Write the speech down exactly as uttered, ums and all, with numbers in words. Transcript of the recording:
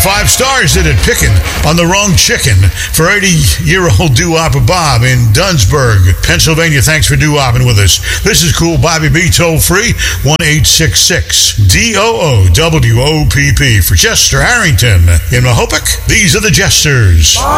five stars did it, picking on the wrong chicken for eighty-year-old doo-wopper Bob in Dunsburg, Pennsylvania. Thanks for doo-wopping with us. This is Cool Bobby B, toll free, one eight six six D O O W O P P. For Chester Harrington in Mahopac, these are the Jesters.